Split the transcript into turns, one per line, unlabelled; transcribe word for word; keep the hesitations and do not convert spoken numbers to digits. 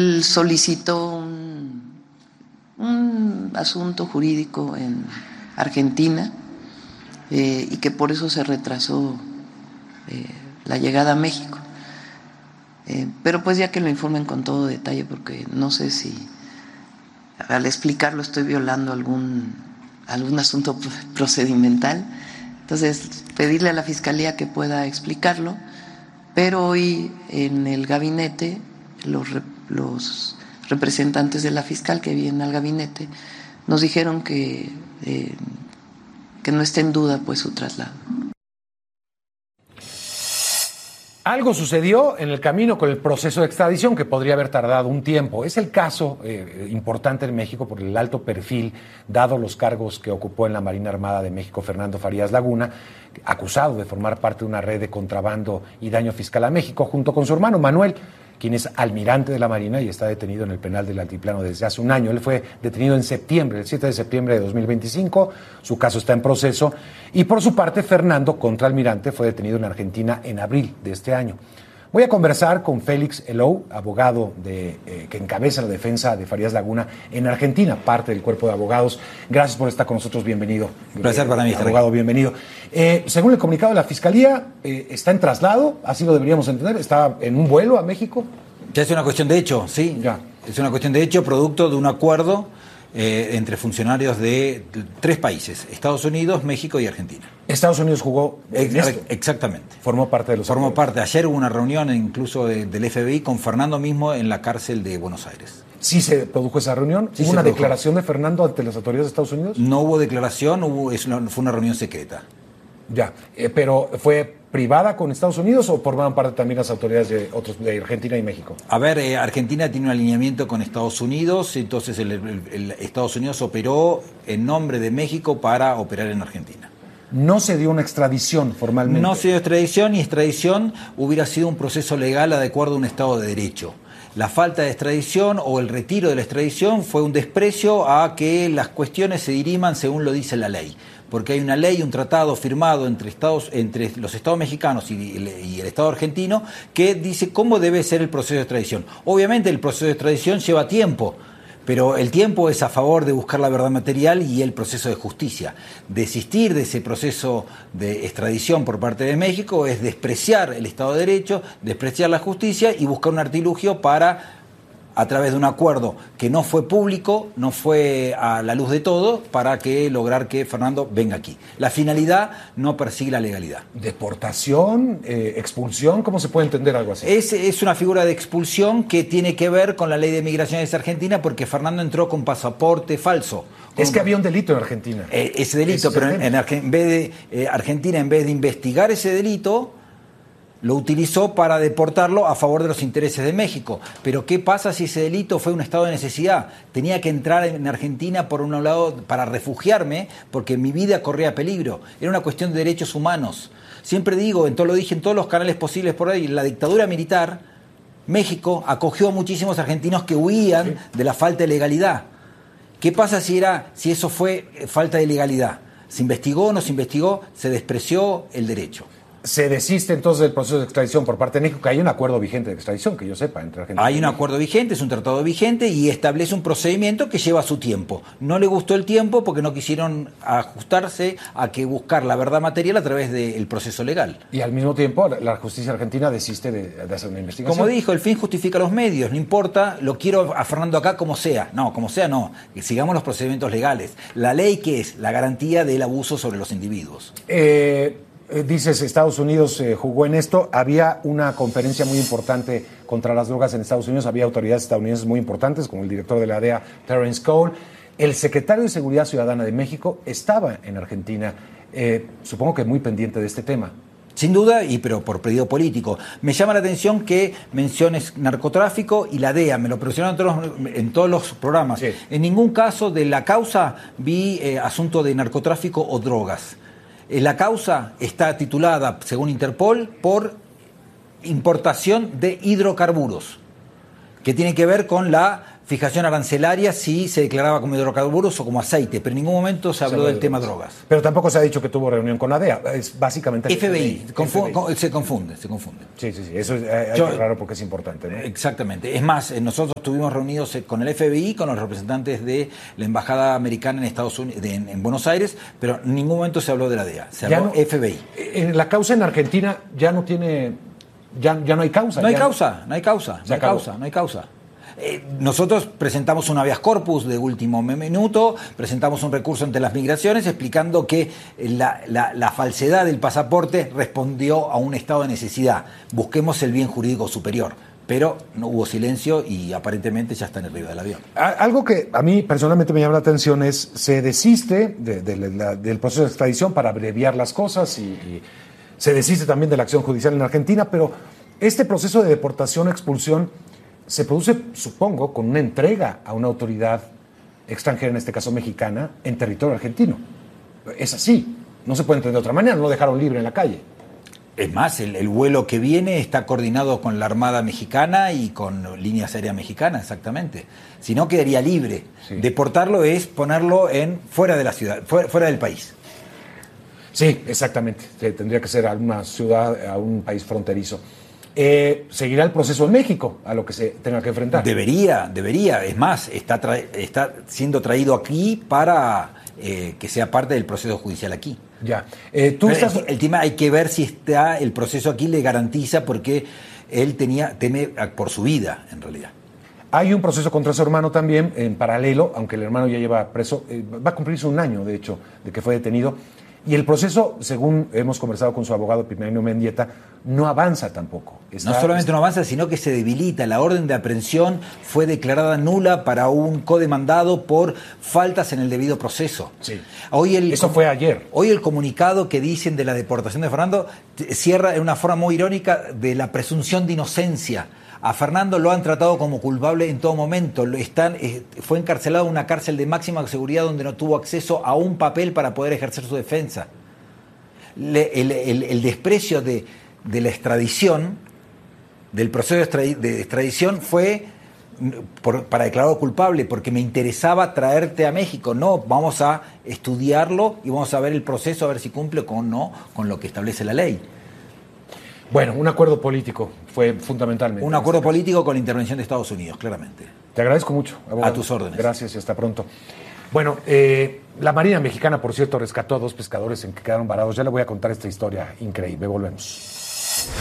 Él solicitó un, un asunto jurídico en Argentina eh, y que por eso se retrasó eh, la llegada a México. Eh, pero pues ya que lo informen con todo detalle, porque no sé si al explicarlo estoy violando algún, algún asunto procedimental. Entonces, pedirle a la Fiscalía que pueda explicarlo, pero hoy en el gabinete los, los representantes de la fiscal que vienen al gabinete nos dijeron que, eh, que no esté en duda pues su traslado.
Algo sucedió en el camino con el proceso de extradición que podría haber tardado un tiempo. Es el caso eh, importante en México por el alto perfil, dado los cargos que ocupó en la Marina Armada de México Fernando Farías Laguna, acusado de formar parte de una red de contrabando y daño fiscal a México, junto con su hermano Manuel, quien es almirante de la Marina y está detenido en el penal del Altiplano desde hace un año. Él fue detenido en septiembre, el siete de septiembre de dos mil veinticinco, su caso está en proceso, y por su parte Fernando, contraalmirante, fue detenido en Argentina en abril de este año. Voy a conversar con Félix Elou, abogado de, eh, que encabeza la defensa de Farías Laguna en Argentina, parte del cuerpo de abogados. Gracias por estar con nosotros, bienvenido.
Un placer para mí.
Abogado, aquí. Bienvenido. Eh, según el comunicado de la Fiscalía, eh, está en traslado, así lo deberíamos entender, está en un vuelo a México.
Ya es una cuestión de hecho, sí.
Ya.
Es una cuestión de hecho, producto de un acuerdo eh, entre funcionarios de tres países, Estados Unidos, México y Argentina.
Estados Unidos jugó en
Ex-
esto.
Exactamente.
Formó parte de los
Formó
acuerdos.
parte. Ayer hubo una reunión incluso de, del F B I con Fernando mismo en la cárcel de Buenos Aires.
¿Sí se produjo esa reunión?
Sí
¿Hubo
se
una
produjo.
declaración de Fernando ante las autoridades de Estados Unidos?
No hubo declaración, hubo, es una, fue una reunión secreta.
Ya, eh, pero ¿fue privada con Estados Unidos o formaban parte también las autoridades de otros de Argentina y México?
A ver, eh, Argentina tiene un alineamiento con Estados Unidos, entonces el, el, el Estados Unidos operó en nombre de México para operar en Argentina.
No se dio una extradición formalmente.
No se dio extradición y extradición hubiera sido un proceso legal adecuado a un Estado de Derecho. La falta de extradición o el retiro de la extradición fue un desprecio a que las cuestiones se diriman según lo dice la ley. Porque hay una ley, un tratado firmado entre Estados, entre los Estados mexicanos y, y el Estado argentino que dice cómo debe ser el proceso de extradición. Obviamente el proceso de extradición lleva tiempo, pero el tiempo es a favor de buscar la verdad material y el proceso de justicia. Desistir de ese proceso de extradición por parte de México es despreciar el Estado de Derecho, despreciar la justicia y buscar un artilugio para, a través de un acuerdo que no fue público, no fue a la luz de todo, para que lograr que Fernando venga aquí. La finalidad no persigue la legalidad.
¿Deportación? Eh, ¿Expulsión? ¿Cómo se puede entender algo así?
Es, es una figura de expulsión que tiene que ver con la ley de migraciones argentina porque Fernando entró con pasaporte falso. Con,
es que había un delito en Argentina.
Eh, ese delito,
ese
pero en, en, en vez de eh, Argentina, en vez de investigar ese delito, lo utilizó para deportarlo a favor de los intereses de México. Pero ¿qué pasa si ese delito fue un estado de necesidad? Tenía que entrar en Argentina por un lado para refugiarme porque mi vida corría peligro. Era una cuestión de derechos humanos. Siempre digo, en todo, lo dije en todos los canales posibles por ahí, la dictadura militar, México acogió a muchísimos argentinos que huían sí. de la falta de legalidad. ¿Qué pasa si, era, si eso fue falta de legalidad? ¿Se investigó, no se investigó? ¿Se despreció el derecho?
Se desiste entonces del proceso de extradición por parte de México, que hay un acuerdo vigente de extradición, que yo sepa, entre Argentina
Hay
y
un
México.
acuerdo vigente, es un tratado vigente y establece un procedimiento que lleva su tiempo. No le gustó el tiempo porque no quisieron ajustarse a que buscar la verdad material a través del proceso legal.
Y al mismo tiempo la justicia argentina desiste de, de hacer una investigación.
Como dijo, el fin justifica los medios, no importa, lo quiero a Fernando acá como sea. No, como sea no, que sigamos los procedimientos legales. La ley, ¿qué es? La garantía del abuso sobre los individuos.
Eh... Dices, Estados Unidos eh, jugó en esto. Había una conferencia muy importante contra las drogas en Estados Unidos. Había autoridades estadounidenses muy importantes, como el director de la D E A, Terence Cole. El secretario de Seguridad Ciudadana de México estaba en Argentina. Eh, supongo que muy pendiente de este tema.
Sin duda, y pero por pedido político. Me llama la atención que menciones narcotráfico y la D E A. Me lo presionaron en todos los, en todos los programas. Sí. En ningún caso de la causa vi eh, asunto de narcotráfico o drogas. La causa está titulada, según Interpol, por importación de hidrocarburos. que tiene que ver con la fijación arancelaria si se declaraba como hidrocarburos o como aceite, pero en ningún momento se habló
se
del tema drogas.
Pero tampoco se ha dicho que tuvo reunión con A D E A, es básicamente el
F B I,
F B I.
confu-
F B I.
con- se confunde, se confunde.
Sí, sí, sí, eso es, hay
Yo-
que aclarar porque es importante, ¿no?
Exactamente. Es más, nosotros estuvimos reunidos con el F B I, con los representantes de la Embajada Americana en Estados Unidos, de- en, en Buenos Aires, pero en ningún momento se habló de la D E A, se
Ya
habló
no-
F B I.
En la causa en Argentina ya no tiene, ya, ya no hay causa.
No hay
ya-
causa, no hay causa,
Se
no hay
acabó.
causa, no hay causa. Eh, nosotros presentamos un habeas corpus de último minuto, presentamos un recurso ante las migraciones explicando que la, la, la falsedad del pasaporte respondió a un estado de necesidad. Busquemos el bien jurídico superior. Pero no hubo silencio y aparentemente ya están arriba del avión.
A- Algo que a mí personalmente me llama la atención es se desiste de- de la- del proceso de extradición para abreviar las cosas y, y se desiste también de la acción judicial en Argentina, pero este proceso de deportación o expulsión se produce, supongo, con una entrega a una autoridad extranjera, en este caso mexicana, en territorio argentino. Es así, no se puede entender de otra manera, no lo dejaron libre en la calle.
Es más, el, el vuelo que viene está coordinado con la Armada Mexicana y con líneas aéreas mexicanas, exactamente. Si no, quedaría libre.
Sí.
Deportarlo es ponerlo en fuera de la ciudad, fuera, fuera del país.
Sí, exactamente. Sí, tendría que ser a una ciudad, a un país fronterizo. Eh, seguirá el proceso en México, a lo que se tenga que enfrentar.
Debería, debería. Es más, está, tra- está siendo traído aquí para eh, que sea parte del proceso judicial aquí.
Ya. Eh, tú
Pero
estás...
el, el tema hay que ver si está el proceso aquí le garantiza, porque él tenía teme por su vida, en realidad.
Hay un proceso contra su hermano también, en paralelo, aunque el hermano ya lleva preso, eh, va a cumplirse un año, de hecho, de que fue detenido. Y el proceso, según hemos conversado con su abogado Epigmenio Mendieta, no avanza tampoco. Está-
No solamente no avanza, sino que se debilita. La orden de aprehensión fue declarada nula para un codemandado por faltas en el debido proceso.
Sí.
Hoy el,
Eso fue ayer.
Hoy el comunicado que dicen de la deportación de Fernando t- cierra en una forma muy irónica de la presunción de inocencia. A Fernando lo han tratado como culpable en todo momento. Lo están, eh, fue encarcelado en una cárcel de máxima seguridad donde no tuvo acceso a un papel para poder ejercer su defensa. Le- el, el- el desprecio de, de la extradición, del proceso de, extradi- de extradición, fue mm, por- para declararlo culpable, porque me interesaba traerte a México. No, vamos a estudiarlo y vamos a ver el proceso, a ver si cumple con, no, con lo que establece la ley.
Bueno, un acuerdo político fue fundamentalmente.
Un
en
acuerdo
este caso.
político con la intervención de Estados Unidos, claramente.
Te agradezco mucho, abogado.
A tus órdenes.
Gracias y hasta pronto. Bueno, eh, la Marina Mexicana, por cierto, rescató a dos pescadores en que quedaron varados. Ya le voy a contar esta historia increíble. Volvemos.